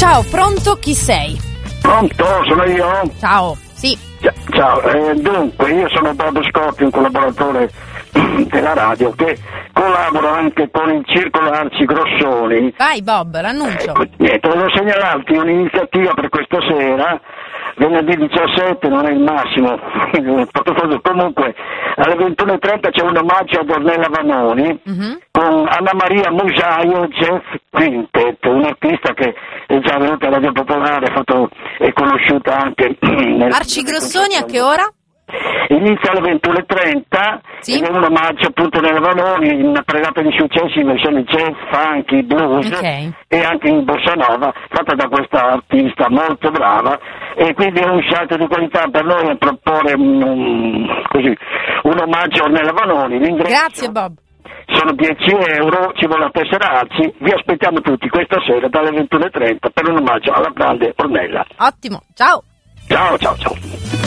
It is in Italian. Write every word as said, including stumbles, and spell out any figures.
Ciao, pronto? Chi sei? Pronto, sono io? Ciao, sì. Ciao, eh, dunque io sono Bob Scotti, un collaboratore della radio che collabora anche con il Circolo Arci Grossoni. Vai Bob, l'annuncio. Eh, niente, volevo segnalarti un'iniziativa per questa sera, venerdì diciassette, non è il massimo, comunque alle ventuno e trenta c'è un omaggio ad Ornella Vanoni, uh-huh, con Anna Maria Musaio Jeff Quintet, un'artista che è già venuta a Radio Popolare, è, fatto, è conosciuta anche nel Arci Grossoni a che ora? Inizia alle ventuno e trenta, sì, ed è un omaggio appunto nella Vanoni, una pregata di successi in versione jazz, funky, blues, okay, e anche in bossa nova, fatta da questa artista molto brava, e quindi è un salto di qualità per noi a proporre un, un, così, un omaggio nella Vanoni. L'ingresso, grazie Bob. Sono dieci euro, ci vuole la tessera Arci, vi aspettiamo tutti questa sera dalle ventuno e trenta per un omaggio alla grande Ornella. Ottimo, ciao. Ciao, ciao, ciao.